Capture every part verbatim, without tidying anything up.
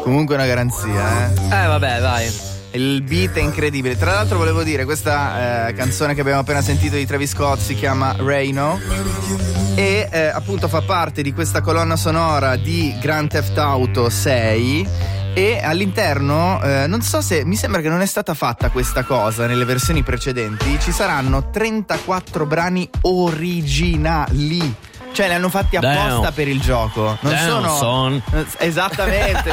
comunque una garanzia, eh. Eh vabbè, vai. Il beat è incredibile. Tra l'altro volevo dire, questa eh, canzone che abbiamo appena sentito di Travis Scott si chiama Reno e eh, appunto fa parte di questa colonna sonora di Grand Theft Auto sei. E all'interno, eh, non so se, mi sembra che non è stata fatta questa cosa nelle versioni precedenti, ci saranno trentaquattro brani originali. Cioè li hanno fatti apposta Damn. per il gioco. Non Damn, sono son. Esattamente.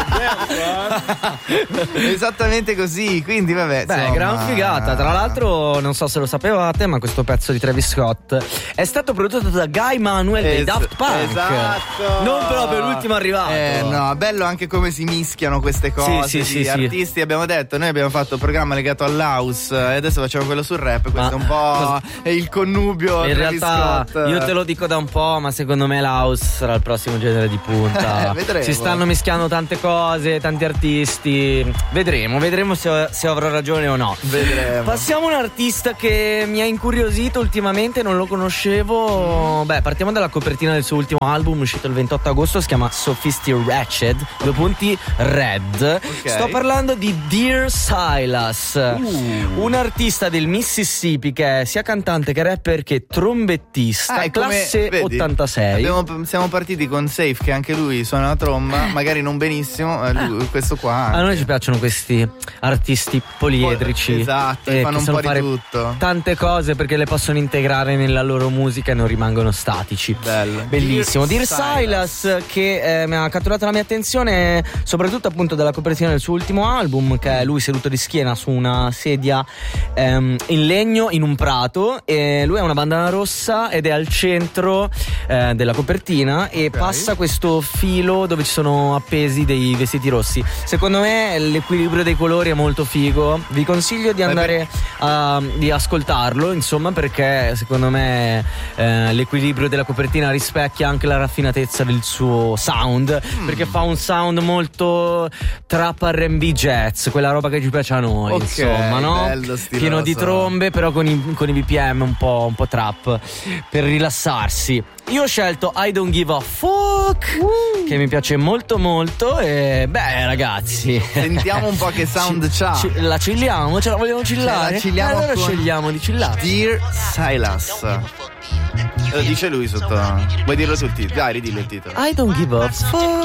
Esattamente così. Quindi vabbè. Beh, insomma... gran figata. Tra l'altro, non so se lo sapevate, ma questo pezzo di Travis Scott è stato prodotto da Guy Manuel es- dei Daft Punk. Esatto. Non proprio l'ultimo arrivato. Eh no, bello anche come si mischiano queste cose. Sì, sì, di sì, artisti. sì. Abbiamo detto, noi abbiamo fatto un programma legato all'house e adesso facciamo quello sul rap. Questo ma, è un po' è il connubio. In Travis realtà Scott. Io te lo dico da un po', ma secondo me l'house sarà il prossimo genere di punta. Vedremo. Si stanno mischiando tante cose, tanti artisti. Vedremo, vedremo se, se avrò ragione o no. Vedremo. Passiamo a un artista che mi ha incuriosito ultimamente, non lo conoscevo. Beh, partiamo dalla copertina del suo ultimo album uscito il ventotto agosto, si chiama Sophisty Ratched, due punti Red. Okay. Sto parlando di Dear Silas, uh. un artista del Mississippi che è sia cantante che rapper che trombettista, ah, classe come, vedi, ottantasei. abbiamo, siamo partiti con Safe, che anche lui suona la tromba, magari non benissimo, eh, lui, questo qua anche. A noi ci piacciono questi artisti poliedrici, esatto, eh, fanno che un po' fare di tutto, tante cose perché le possono integrare nella loro musica e non rimangono statici. Bello. Bellissimo. Dear, Dear Silas, Silas che eh, mi ha catturato la mia attenzione soprattutto appunto dalla copertina del suo ultimo album, che è lui seduto di schiena su una sedia ehm, in legno in un prato, e lui ha una bandana rossa ed è al centro eh, della copertina e okay. passa questo filo dove ci sono appesi dei vestiti rossi. Secondo me l'equilibrio dei colori è molto figo, vi consiglio di andare a di ascoltarlo, insomma, perché secondo me eh, l'equilibrio della copertina rispecchia anche la raffinatezza del suo sound, mm. perché fa un sound molto trap R and B jazz, quella roba che ci piace a noi, okay, insomma, no? Bello, pieno di trombe però con i, con i B P M un po', un po' trap per rilassarsi. Io ho scelto I Don't Give a Fuck, uh. che mi piace molto molto e beh ragazzi, sentiamo un po' che sound ci, c'ha. Ci, la chilliamo, ce la vogliamo chillare? La chilliamo, allora con scegliamo di chillare. Dear Silas. Lo dice lui sotto. Vuoi dirlo sul titolo? Dai, ridillo il titolo. I don't give a fuck.